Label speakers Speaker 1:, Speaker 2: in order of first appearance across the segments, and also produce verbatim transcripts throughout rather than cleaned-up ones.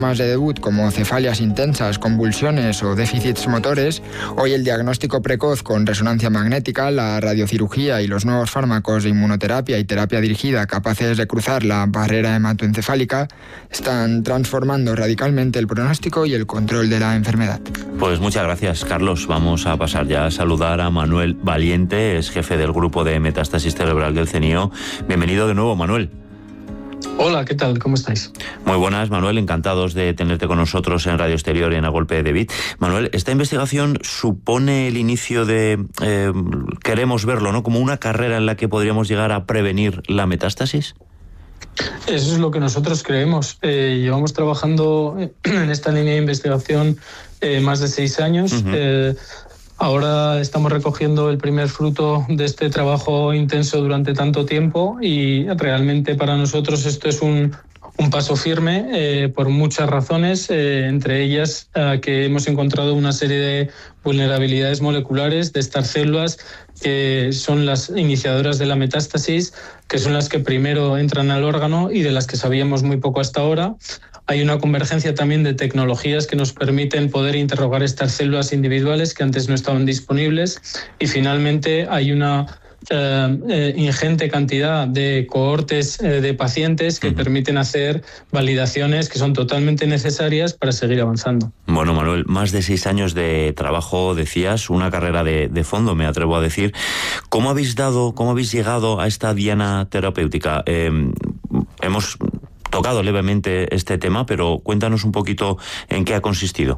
Speaker 1: de debut como cefalias intensas, convulsiones o déficits motores, hoy el diagnóstico precoz con resonancia magnética, la radiocirugía y los nuevos fármacos de inmunoterapia y terapia dirigida capaces de cruzar la barrera hematoencefálica están transformando radicalmente el pronóstico y el control de la enfermedad.
Speaker 2: Pues muchas gracias, Carlos. Vamos a pasar ya a saludar a Manuel Valiente, es jefe del grupo de metástasis cerebral del CENIO. Bienvenido de nuevo, Manuel.
Speaker 3: Hola, ¿qué tal? ¿Cómo estáis?
Speaker 2: Muy buenas, Manuel. Encantados de tenerte con nosotros en Radio Exterior y en A Golpe de Beat. Manuel, esta investigación supone el inicio de, eh, queremos verlo, ¿no?, como una carrera en la que podríamos llegar a prevenir la metástasis.
Speaker 3: Eso es lo que nosotros creemos. Eh, llevamos trabajando en esta línea de investigación eh, más de seis años. Uh-huh. Eh, Ahora estamos recogiendo el primer fruto de este trabajo intenso durante tanto tiempo y realmente para nosotros esto es un, un paso firme eh, por muchas razones, eh, entre ellas eh, que hemos encontrado una serie de vulnerabilidades moleculares de estas células que son las iniciadoras de la metástasis, que son las que primero entran al órgano y de las que sabíamos muy poco hasta ahora. Hay una convergencia también de tecnologías que nos permiten poder interrogar estas células individuales que antes no estaban disponibles. Y finalmente hay una eh, eh, ingente cantidad de cohortes eh, de pacientes que uh-huh. permiten hacer validaciones que son totalmente necesarias para seguir avanzando.
Speaker 2: Bueno, Manuel, más de seis años de trabajo, decías, una carrera de, de fondo, me atrevo a decir. ¿Cómo habéis dado, cómo habéis llegado a esta diana terapéutica? Eh, hemos tocado levemente este tema, pero cuéntanos un poquito en qué ha consistido.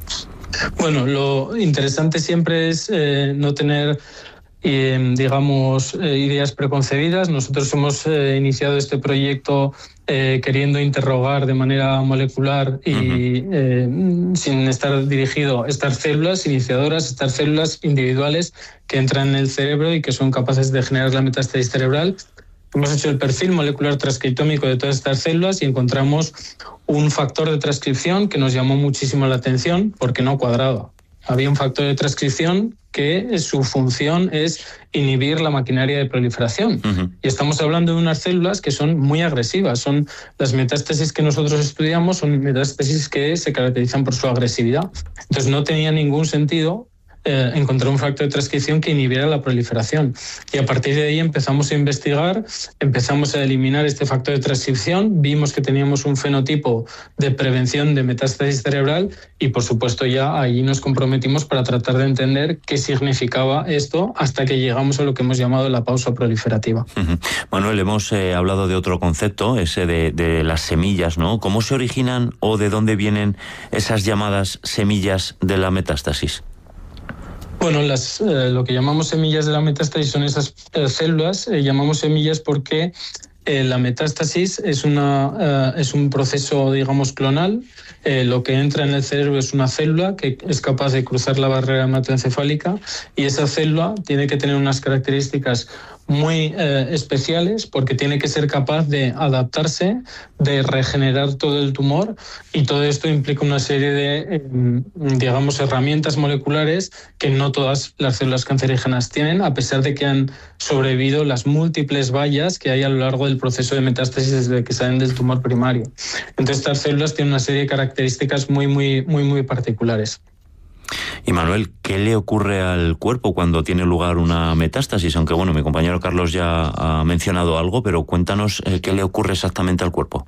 Speaker 3: Bueno, lo interesante siempre es eh, no tener, eh, digamos, eh, ideas preconcebidas. Nosotros hemos eh, iniciado este proyecto eh, queriendo interrogar de manera molecular y uh-huh. eh, sin estar dirigido a estas células iniciadoras, estas células individuales que entran en el cerebro y que son capaces de generar la metástasis cerebral. Hemos hecho el perfil molecular transcriptómico de todas estas células y encontramos un factor de transcripción que nos llamó muchísimo la atención porque no cuadraba. Había un factor de transcripción que su función es inhibir la maquinaria de proliferación. Uh-huh. Y estamos hablando de unas células que son muy agresivas. Son las metástasis que nosotros estudiamos, son metástasis que se caracterizan por su agresividad. Entonces no tenía ningún sentido Eh, encontrar un factor de transcripción que inhibiera la proliferación. Y a partir de ahí empezamos a investigar, empezamos a eliminar este factor de transcripción, vimos que teníamos un fenotipo de prevención de metástasis cerebral y por supuesto ya ahí nos comprometimos para tratar de entender qué significaba esto hasta que llegamos a lo que hemos llamado la pausa proliferativa.
Speaker 2: Uh-huh. Manuel, hemos eh, hablado de otro concepto, ese de, de las semillas, ¿no? ¿Cómo se originan o de dónde vienen esas llamadas semillas de la metástasis?
Speaker 3: Bueno, las, eh, lo que llamamos semillas de la metástasis son esas eh, células, eh, llamamos semillas porque eh, la metástasis es, una, eh, es un proceso, digamos, clonal. Eh, lo que entra en el cerebro es una célula que es capaz de cruzar la barrera hematoencefálica y esa célula tiene que tener unas características muy eh, especiales porque tiene que ser capaz de adaptarse, de regenerar todo el tumor y todo esto implica una serie de, eh, digamos, herramientas moleculares que no todas las células cancerígenas tienen, a pesar de que han sobrevivido las múltiples vallas que hay a lo largo del proceso de metástasis desde que salen del tumor primario. Entonces estas células tienen una serie de características muy, muy, muy, muy particulares.
Speaker 2: Y Manuel, ¿qué le ocurre al cuerpo cuando tiene lugar una metástasis? Aunque bueno, mi compañero Carlos ya ha mencionado algo, pero cuéntanos eh, qué le ocurre exactamente al cuerpo.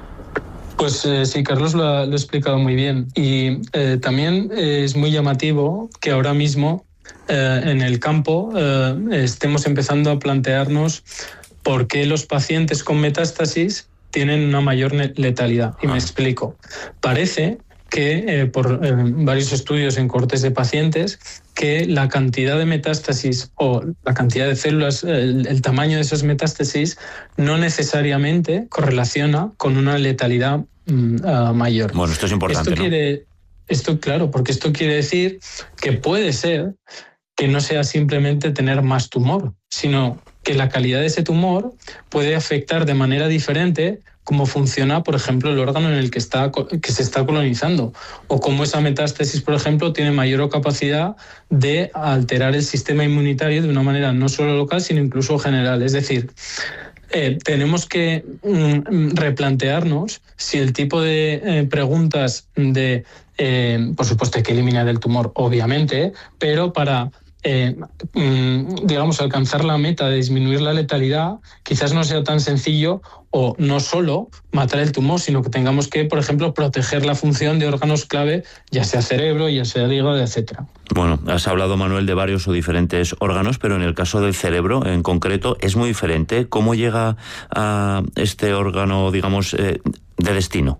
Speaker 3: Pues eh, sí, Carlos lo ha, lo ha explicado muy bien. Y eh, también eh, es muy llamativo que ahora mismo eh, en el campo eh, estemos empezando a plantearnos por qué los pacientes con metástasis tienen una mayor letalidad. Y ah. me explico. Parece que eh, por eh, varios estudios en cohortes de pacientes, que la cantidad de metástasis o la cantidad de células, el, el tamaño de esas metástasis, no necesariamente correlaciona con una letalidad mm, uh, mayor.
Speaker 2: Bueno, esto es importante,
Speaker 3: esto
Speaker 2: ¿no?
Speaker 3: Quiere, esto, claro, porque esto quiere decir que puede ser que no sea simplemente tener más tumor, sino que la calidad de ese tumor puede afectar de manera diferente cómo funciona, por ejemplo, el órgano en el que, está, que se está colonizando, o cómo esa metástasis, por ejemplo, tiene mayor capacidad de alterar el sistema inmunitario de una manera no solo local, sino incluso general. Es decir, eh, tenemos que mm, replantearnos si el tipo de eh, preguntas de, eh, por supuesto, hay que eliminar el tumor, obviamente, pero para Eh, digamos, alcanzar la meta de disminuir la letalidad, quizás no sea tan sencillo o no solo matar el tumor, sino que tengamos que, por ejemplo, proteger la función de órganos clave, ya sea cerebro, ya sea el hígado, etcétera.
Speaker 2: Bueno, has hablado, Manuel, de varios o diferentes órganos, pero en el caso del cerebro en concreto es muy diferente. ¿Cómo llega a este órgano, digamos, eh, de destino?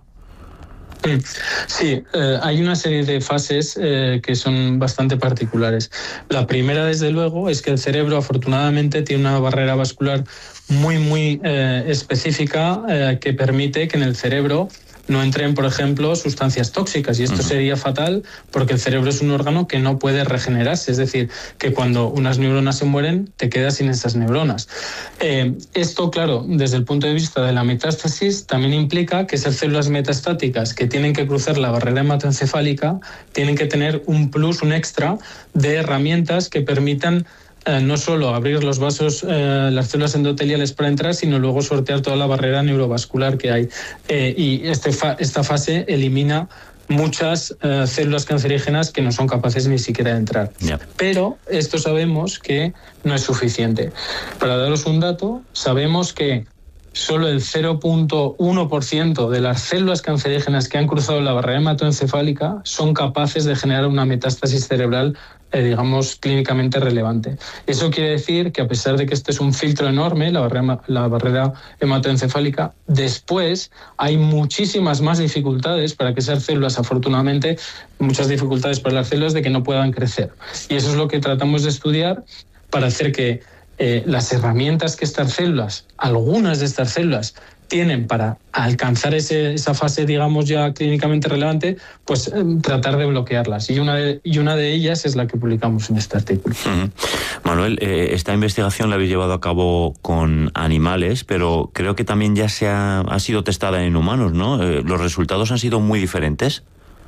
Speaker 3: Sí, eh, hay una serie de fases eh, que son bastante particulares. La primera, desde luego, es que el cerebro afortunadamente tiene una barrera vascular muy, muy eh, específica eh, que permite que en el cerebro no entren, por ejemplo, sustancias tóxicas, y esto uh-huh. sería fatal porque el cerebro es un órgano que no puede regenerarse, es decir, que cuando unas neuronas se mueren te quedas sin esas neuronas. Eh, esto, claro, desde el punto de vista de la metástasis, también implica que esas células metastáticas que tienen que cruzar la barrera hematoencefálica tienen que tener un plus, un extra de herramientas que permitan Eh, no solo abrir los vasos, eh, las células endoteliales para entrar, sino luego sortear toda la barrera neurovascular que hay. Eh, y este fa- esta fase elimina muchas eh, células cancerígenas que no son capaces ni siquiera de entrar.
Speaker 2: Yeah.
Speaker 3: Pero esto sabemos que no es suficiente. Para daros un dato, sabemos que solo el cero punto uno por ciento de las células cancerígenas que han cruzado la barrera hematoencefálica son capaces de generar una metástasis cerebral, eh, digamos, clínicamente relevante. Eso quiere decir que, a pesar de que este es un filtro enorme, la barrera, la barrera hematoencefálica, después hay muchísimas más dificultades para que esas células, afortunadamente, muchas dificultades para las células de que no puedan crecer. Y eso es lo que tratamos de estudiar para hacer que Eh, las herramientas que estas células, algunas de estas células, tienen para alcanzar ese, esa fase, digamos, ya clínicamente relevante, pues eh, tratar de bloquearlas. Y una de, y una de ellas es la que publicamos en este artículo.
Speaker 2: Uh-huh. Manuel, eh, esta investigación la habéis llevado a cabo con animales, pero creo que también ya se ha, ha sido testada en humanos, ¿no? Eh, ¿Los resultados han sido muy diferentes?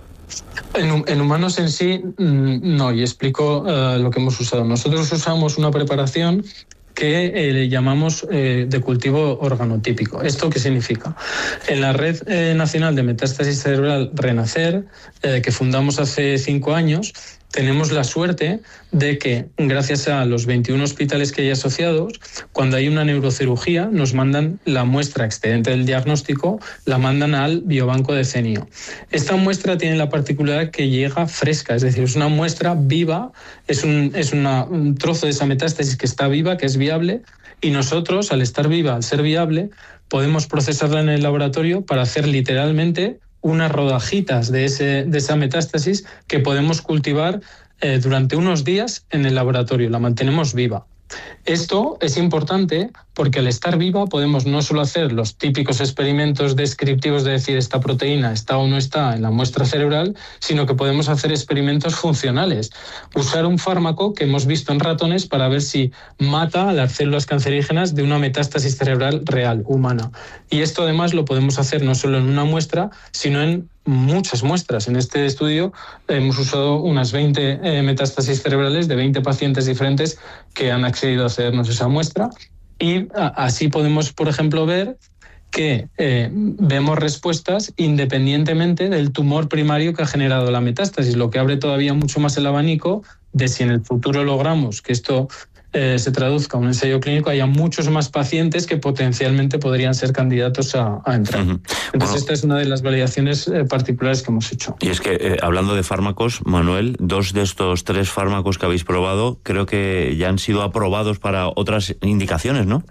Speaker 3: En, en humanos en sí, no, y explico uh, lo que hemos usado. Nosotros usamos una preparación que eh, le llamamos eh, de cultivo organotípico. ¿Esto qué significa? En la Red eh, Nacional de Metástasis Cerebral Renacer, eh, que fundamos hace cinco años, tenemos la suerte de que, gracias a los veintiún hospitales que hay asociados, cuando hay una neurocirugía, nos mandan la muestra excedente del diagnóstico, la mandan al biobanco de C E N I O. Esta muestra tiene la particularidad que llega fresca, es decir, es una muestra viva, es un, es una, un trozo de esa metástasis que está viva, que es viable, y nosotros, al estar viva, al ser viable, podemos procesarla en el laboratorio para hacer literalmente unas rodajitas de, ese, de esa metástasis que podemos cultivar eh, durante unos días en el laboratorio, la mantenemos viva. Esto es importante porque, al estar viva, podemos no solo hacer los típicos experimentos descriptivos de decir esta proteína está o no está en la muestra cerebral, sino que podemos hacer experimentos funcionales. Usar un fármaco que hemos visto en ratones para ver si mata a las células cancerígenas de una metástasis cerebral real, humana. Y esto, además, lo podemos hacer no solo en una muestra, sino en muchas muestras. En este estudio hemos usado unas veinte eh, metástasis cerebrales de veinte pacientes diferentes que han accedido a hacernos esa muestra, y a, así podemos, por ejemplo, ver que eh, vemos respuestas independientemente del tumor primario que ha generado la metástasis, lo que abre todavía mucho más el abanico de, si en el futuro logramos que esto Eh, se traduzca en un ensayo clínico, haya muchos más pacientes que potencialmente podrían ser candidatos a, a entrar. Uh-huh. Entonces, bueno, esta es una de las validaciones eh, particulares que hemos hecho.
Speaker 2: Y es que, eh, hablando de fármacos, Manuel, dos de estos tres fármacos que habéis probado creo que ya han sido aprobados para otras indicaciones, ¿no?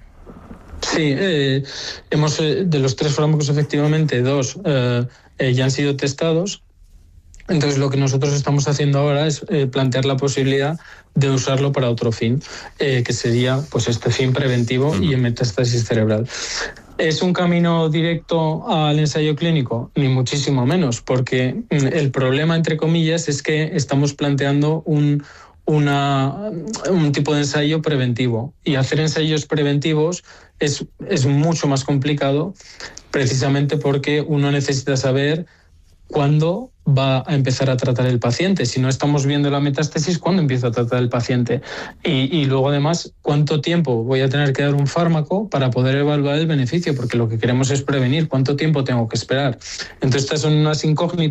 Speaker 3: Sí, eh, hemos eh, de los tres fármacos, efectivamente, dos eh, eh, ya han sido testados. Entonces, lo que nosotros estamos haciendo ahora es eh, plantear la posibilidad de usarlo para otro fin, eh, que sería, pues, este fin preventivo uh-huh. y en metástasis cerebral. ¿Es un camino directo al ensayo clínico? Ni muchísimo menos, porque el problema, entre comillas, es que estamos planteando un, una, un tipo de ensayo preventivo, y hacer ensayos preventivos es, es mucho más complicado, precisamente porque uno necesita saber cuándo va a empezar a tratar el paciente. Si no estamos viendo la metástasis, ¿cuándo empieza a tratar el paciente? Y, y luego, además, ¿cuánto tiempo voy a tener que dar un fármaco para poder evaluar el beneficio? Porque lo que queremos es prevenir. ¿Cuánto tiempo tengo que esperar? Entonces, estas son unas incógnitas